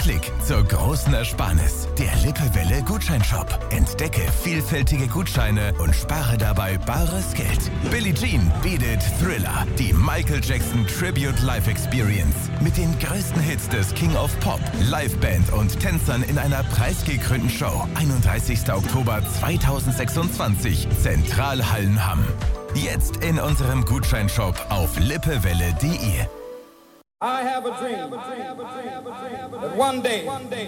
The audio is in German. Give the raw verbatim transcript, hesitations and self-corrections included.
Klick zur großen Ersparnis. Der Lippewelle Gutscheinshop. Entdecke vielfältige Gutscheine und spare dabei bares Geld. Billie Jean bietet Thriller, die Michael Jackson Tribute Live Experience. Mit den größten Hits des King of Pop, Liveband und Tänzern in einer preisgekrönten Show. einunddreißigster Oktober zweitausendsechsundzwanzig, Zentralhallenham. Jetzt in unserem Gutscheinshop auf lippewelle punkt de. I have a dream that one day